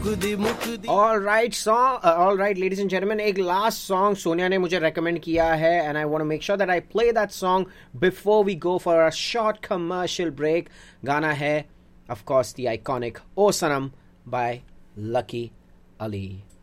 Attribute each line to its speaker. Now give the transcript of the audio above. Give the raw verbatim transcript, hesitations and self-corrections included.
Speaker 1: All right, song. Uh, all right, ladies and gentlemen, एक last song Sonia ने मुझे recommend किया है, and I want to make sure that I play that song before we go for a short commercial break. गाना है, of course, the iconic "O Sanam" by Lucky Ali.